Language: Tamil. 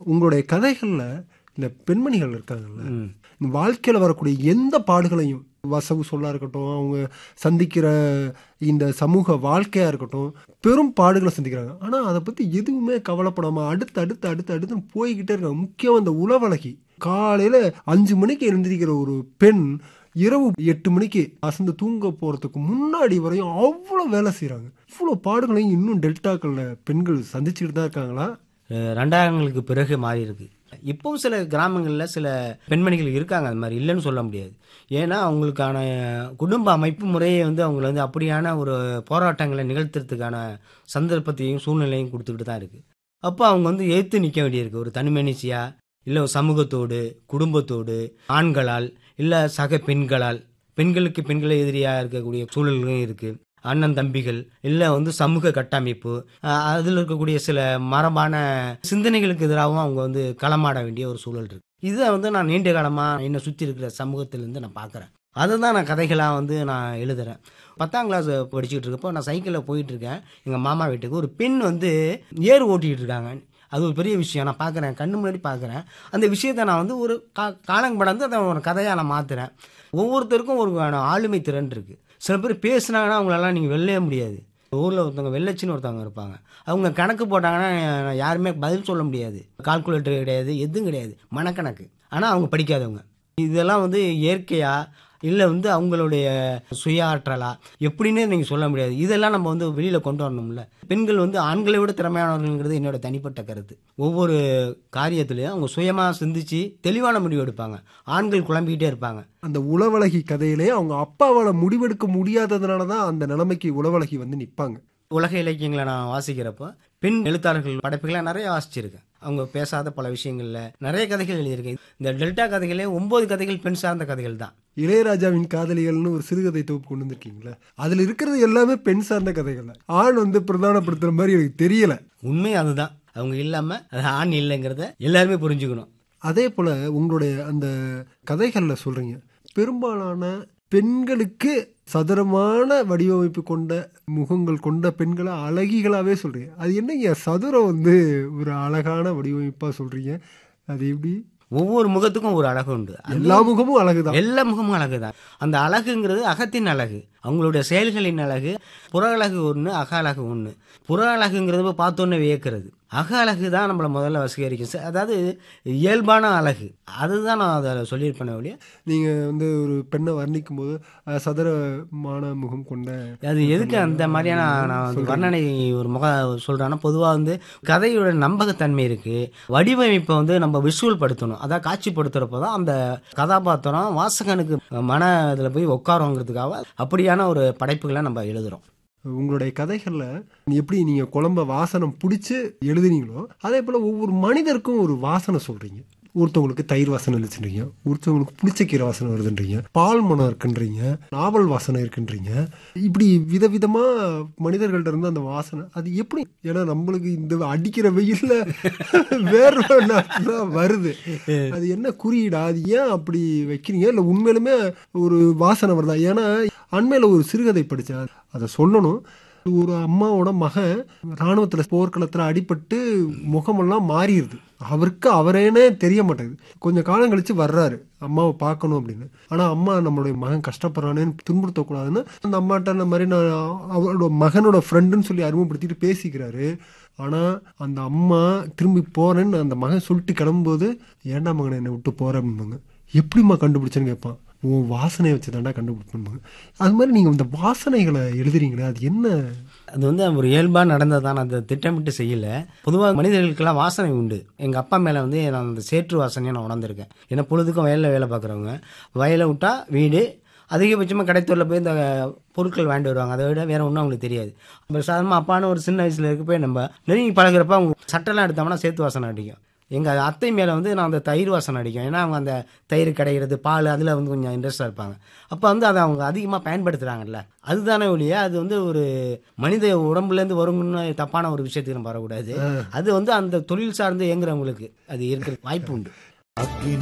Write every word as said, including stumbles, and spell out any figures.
உங்களுடைய கதைகள்ல இந்த பெண்மணிகள் இருக்காங்கல்ல, ம். இந்த வாழ்க்கையில வரக்கூடிய எந்த பாடுகளையும் வசவு சொல்லா இருக்கட்டும், அவங்க சந்திக்கிற இந்த சமூக வாழ்க்கையா இருக்கட்டும், பெரும் பாடுகளை சந்திக்கிறாங்க. ஆனா அதை பத்தி எதுவுமே கவலைப்படாம அடுத்து அடுத்து அடுத்து அடுத்துன்னு போய்கிட்டே இருக்காங்க. முக்கியம் அந்த உளவழகி. காலையில அஞ்சு மணிக்கு எழுந்திருக்கிற ஒரு பெண் இரவு எட்டு மணிக்கு அசந்து தூங்க போறதுக்கு முன்னாடி வரையும் அவ்வளோ வேலை செய்யறாங்க. இவ்வளோ பாடுகளையும் இன்னும் டெல்டாக்கள்ல பெண்கள் சந்திச்சுக்கிட்டு தான் இருக்காங்களா? அஹ் ரெண்டாயிரங்களுக்கு பிறகு மாறி இருக்கு. இப்பவும் சில கிராமங்களில் சில பெண்மணிகள் இருக்காங்க, அது மாதிரி இல்லைன்னு சொல்ல முடியாது. ஏன்னா அவங்களுக்கான குடும்ப அமைப்பு முறையை வந்து அவங்கள வந்து அப்படியான ஒரு போராட்டங்களை நிகழ்த்துறதுக்கான சந்தர்ப்பத்தையும் சூழ்நிலையும் கொடுத்துக்கிட்டு தான் இருக்கு. அப்போ அவங்க வந்து எதிர்த்து நிற்க வேண்டியிருக்கு. ஒரு தனிமனுஷியா, இல்லை சமூகத்தோடு, குடும்பத்தோடு, ஆண்களால், இல்லை சக பெண்களால், பெண்களுக்கு பெண்களை எதிரியாக இருக்கக்கூடிய சூழல்களும் இருக்குது. அண்ணன் தம்பிகள், இல்லை வந்து சமூக கட்டமைப்பு, அதில் இருக்கக்கூடிய சில மரபான சிந்தனைகளுக்கு எதிராகவும் அவங்க வந்து களமாட வேண்டிய ஒரு சூழல் இருக்கு. இதை வந்து நான் நீண்ட காலமாக என்னை சுற்றி இருக்கிற சமூகத்திலேருந்து நான் பார்க்குறேன். அதை தான் நான் கதைகளாக வந்து நான் எழுதுறேன். பத்தாம் கிளாஸ் படிச்சுக்கிட்டு இருக்கப்போ நான் சைக்கிளில் போயிட்டு இருக்கேன் எங்கள் மாமா வீட்டுக்கு. ஒரு பெண் வந்து ஏர் ஓட்டிகிட்டு இருக்காங்க. அது ஒரு பெரிய விஷயம். நான் பார்க்குறேன், கண்ணு முன்னாடி பார்க்குறேன். அந்த விஷயத்தை நான் வந்து ஒரு கா காலங்க படந்து அதை ஒரு கதையாக நான் மாற்றுறேன். ஒவ்வொருத்தருக்கும் ஒரு ஆளுமை திறன் இருக்குது. சில பேர் பேசுனாங்கன்னா அவங்களெல்லாம் நீங்கள் வெல்லவே முடியாது. ஊரில் ஒருத்தவங்க வெள்ளச்சின்னு ஒருத்தவங்க இருப்பாங்க. அவங்க கணக்கு போட்டாங்கன்னா யாருமே பதில் சொல்ல முடியாது. கால்குலேட்டர் கிடையாது, எதுவும் கிடையாது, மனக்கணக்கு. ஆனால் அவங்க படிக்காதவங்க. இதெல்லாம் வந்து இயற்கையா இல்லை வந்து அவங்களுடைய சுய ஆற்றலா எப்படின்னு நீங்கள் சொல்ல முடியாது. இதெல்லாம் நம்ம வந்து வெளியில் கொண்டு வரணும்ல. பெண்கள் வந்து ஆண்களை விட திறமையானவர்கள்ங்கிறது என்னோட தனிப்பட்ட கருத்து. ஒவ்வொரு காரியத்திலையும் அவங்க சுயமாக சிந்திச்சு தெளிவான முடிவு எடுப்பாங்க. ஆண்கள் குழம்பிக்கிட்டே இருப்பாங்க. அந்த உளவழகி கதையிலே அவங்க அப்பாவால் முடிவெடுக்க முடியாததுனால தான் அந்த நிலைமைக்கு உளவழகி வந்து நிற்பாங்க. உலக இலக்கியங்களை நான் வாசிக்கிறப்போ பெண் எழுத்தாளர்கள் படைப்புகளை நிறைய வாசிச்சிருக்கேன். அவங்க பேசாத பல விஷயங்களில் நிறைய கதைகள் எழுதியிருக்கேன். இந்த டெல்டா கதைகளே ஒன்பது கதைகள் பெண் சார்ந்த கதைகள் தான். இளையராஜாவின் காதலிகள்னு ஒரு சிறுகதை தொகுப்பு கொண்டு வந்திருக்கீங்களா? அதில் இருக்கிறது எல்லாமே பெண் சார்ந்த கதைகள். ஆண் வந்து பிரதானப்படுத்துற மாதிரி எனக்கு தெரியல. உண்மை அதுதான். அவங்க இல்லாமல் அது ஆண் இல்லைங்கிறத எல்லாருமே புரிஞ்சுக்கணும். அதே போல் உங்களுடைய அந்த கதைகளில் சொல்கிறீங்க, பெரும்பாலான பெண்களுக்கு சதுரமான வடிவமைப்பு கொண்ட முகங்கள் கொண்ட பெண்களை அழகிகளாகவே சொல்கிறீங்க. அது என்னங்க சதுரம் வந்து ஒரு அழகான வடிவமைப்பாக சொல்கிறீங்க? அது எப்படி? ஒவ்வொரு முகத்துக்கும் ஒரு அழகு உண்டு. எல்லா முகமும் அழகுதான். எல்லா முகமும் அழகுதான். அந்த அழகுங்கிறது அகத்தின் அழகு, அவங்களுடைய செயல்களின் அழகு. புற அழகு ஒன்று, அக அழகு ஒன்று. புற அழகுங்கிறது பார்த்தோன்னே வியக்கிறது. அக அழகு தான் நம்மளை முதல்ல வசீகரிக்கும். அதாவது இயல்பான அழகு. அதுதான் நான் அதை சொல்லியிருப்பேன். ஒழிய நீங்கள் வந்து ஒரு பெண்ணை வர்ணிக்கும் போது சதுரமான முகம் கொண்ட, அது எதுக்கு அந்த மாதிரியான நான் வர்ணனை ஒரு முக சொல்கிறேன்னா, பொதுவாக வந்து கதையோட நம்பகத்தன்மை இருக்குது. வடிவமைப்பை வந்து நம்ம விஷுவல் படுத்தணும். அதான் காட்சிப்படுத்துகிறப்போ தான் அந்த கதாபாத்திரம் வாசகனுக்கு மன இதில் போய் உட்காருங்கிறதுக்காக அப்படியான ஒரு படைப்புகளை நம்ம எழுதுகிறோம். உங்களுடைய கதைகளில் எப்படி நீங்கள் குழம்ப வாசனம் பிடிச்சி எழுதுனீங்களோ அதே போல் ஒவ்வொரு மனிதருக்கும் ஒரு வாசனை சொல்கிறீங்க. ஒருத்தவங்களுக்கு தயிர் வாசனை இருந்துச்சுன்றீங்க, ஒருத்தவங்களுக்கு புளிச்ச கீரை வாசனை வருதுன்றீங்க, பால் மனம் இருக்குன்றீங்க, நாவல் வாசனை இருக்குன்றீங்க. இப்படி விதவிதமாக மனிதர்கள்ட்ட இருந்து அந்த வாசனை அது எப்படி? ஏன்னா நம்மளுக்கு இந்த அடிக்கிற வெயிலில் வேர்வை நாட்டம் வருது. அது என்ன குறியீடா? அது ஏன் அப்படி வைக்கிறீங்க? இல்லை உண்மையிலுமே ஒரு வாசனை வருதா? ஏன்னா அண்மையில் ஒரு சிறுகதை படித்தேன், அதை சொல்லணும். ஒரு அம்மாவோட மகன் இராணுவத்தில் போர்க்களத்தில் அடிபட்டு முகமெல்லாம் மாறிடுது. அவருக்கு அவரேனே தெரிய மாட்டேங்குது. கொஞ்சம் காலம் கழிச்சு வர்றாரு அம்மாவை பார்க்கணும் அப்படின்னு. ஆனால் அம்மா நம்மளுடைய மகன் கஷ்டப்படுறானேன்னு துன்புறுத்தக்கூடாதுன்னு அந்த அம்மாட்ட அந்த மாதிரி நான் அவரோட மகனோட ஃப்ரெண்டுன்னு சொல்லி அறிமுகப்படுத்திட்டு பேசிக்கிறாரு. ஆனால் அந்த அம்மா திரும்பி போகிறேன்னு அந்த மகன் சொல்லிட்டு கிளம்பும்போது, ஏண்டா மகனை என்னை விட்டு போகிற அப்படின்பாங்க. எப்படிம்மா கண்டுபிடிச்சேன்னு கேட்பான். ஓ வாசனையை வச்சு தாண்டா கண்டுபிடிப்பாங்க. அது மாதிரி நீங்கள் இந்த வாசனைகளை எழுதுறீங்களே, அது என்ன? அது வந்து ஒரு இயல்பாக நடந்தது தான். அந்த திட்டமிட்டு செய்யலை. பொதுவாக மனிதர்களுக்கெல்லாம் வாசனை உண்டு. எங்கள் அப்பா மேலே வந்து நான் அந்த சேற்று வாசனையை நான் உணர்ந்திருக்கேன். ஏன்னா பொழுதுக்கும் வயலில் வேலை பார்க்குறவங்க, வயலை விட்டா வீடு, அதிகபட்சமாக கடைத்தூரில் போய் இந்த பொருட்கள் வாங்கிட்டு வருவாங்க. அதை விட வேறு ஒன்றும் அவங்களுக்கு தெரியாது. அப்புறம் சாதாரணமாக அப்பான்னு ஒரு சின்ன வயசில் இருக்க போய் நம்ம நெருங்கி பழகிறப்ப அவங்க சட்டெல்லாம் எடுத்தோம்னா சேத்து வாசனை அடிக்கும். எங்கள் அத்தை மேலே வந்து நான் அந்த தயிர் வாசனை அடிக்கும். ஏன்னா அவங்க அந்த தயிர் கிடைக்கிறது, பால், அதில் வந்து கொஞ்சம் இன்ட்ரெஸ்டாக இருப்பாங்க. அப்போ வந்து அதை அவங்க அதிகமாக பயன்படுத்துகிறாங்கல்ல, அதுதானே ஒழிய அது வந்து ஒரு மனித உடம்புலேருந்து வருங்கன்னு தப்பான ஒரு விஷயத்துக்கு நம்ம வரக்கூடாது. அது வந்து அந்த தொழில் சார்ந்து இயங்குறவங்களுக்கு அது இருக்கிற வாய்ப்பு உண்டு.